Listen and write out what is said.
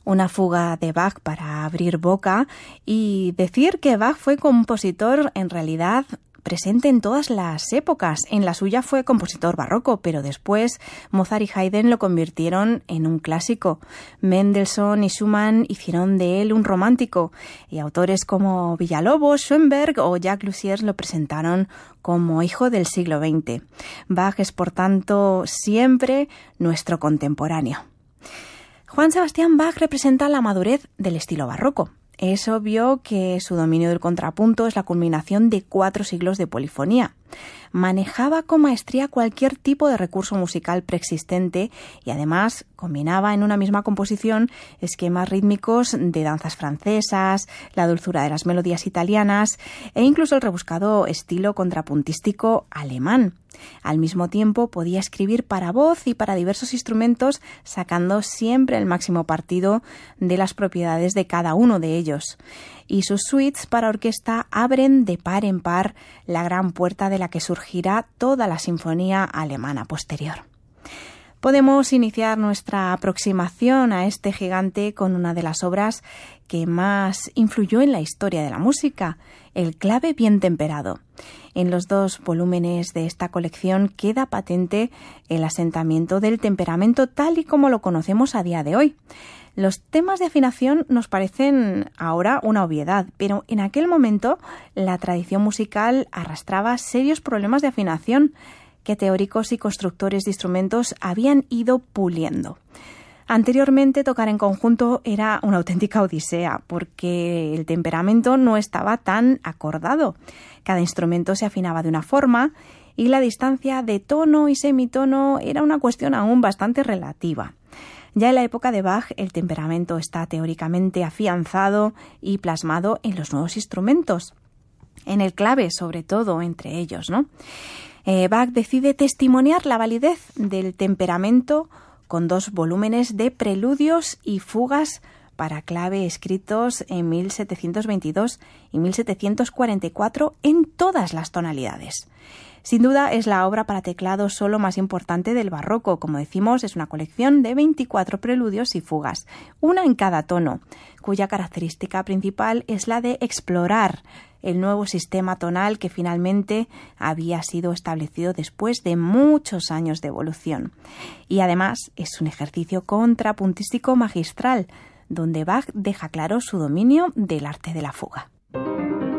una fuga de Bach para abrir boca y decir que Bach fue compositor en realidad presente en todas las épocas. En la suya fue compositor barroco, pero después Mozart y Haydn lo convirtieron en un clásico. Mendelssohn y Schumann hicieron de él un romántico y autores como Villalobos, Schoenberg o Jacques Lussier lo presentaron como hijo del siglo XX. Bach es, por tanto, siempre nuestro contemporáneo. Johann Sebastian Bach representa la madurez del estilo barroco. Es obvio que su dominio del contrapunto es la culminación de 4 siglos de polifonía. Manejaba con maestría cualquier tipo de recurso musical preexistente y además combinaba en una misma composición esquemas rítmicos de danzas francesas, la dulzura de las melodías italianas e incluso el rebuscado estilo contrapuntístico alemán. Al mismo tiempo podía escribir para voz y para diversos instrumentos, sacando siempre el máximo partido de las propiedades de cada uno de ellos. Y sus suites para orquesta abren de par en par la gran puerta de la que surgirá toda la sinfonía alemana posterior. Podemos iniciar nuestra aproximación a este gigante con una de las obras que más influyó en la historia de la música, El clave bien temperado. En los 2 volúmenes de esta colección queda patente el asentamiento del temperamento tal y como lo conocemos a día de hoy. Los temas de afinación nos parecen ahora una obviedad, pero en aquel momento la tradición musical arrastraba serios problemas de afinación que teóricos y constructores de instrumentos habían ido puliendo. Anteriormente, tocar en conjunto era una auténtica odisea, porque el temperamento no estaba tan acordado. Cada instrumento se afinaba de una forma y la distancia de tono y semitono era una cuestión aún bastante relativa. Ya en la época de Bach, el temperamento está teóricamente afianzado y plasmado en los nuevos instrumentos, en el clave sobre todo entre ellos, ¿no? Bach decide testimoniar la validez del temperamento con 2 volúmenes de preludios y fugas para clave escritos en 1722 y 1744 en todas las tonalidades. Sin duda es la obra para teclado solo más importante del barroco. Como decimos, es una colección de 24 preludios y fugas, una en cada tono, cuya característica principal es la de explorar el nuevo sistema tonal que finalmente había sido establecido después de muchos años de evolución. Y además es un ejercicio contrapuntístico magistral, donde Bach deja claro su dominio del arte de la fuga.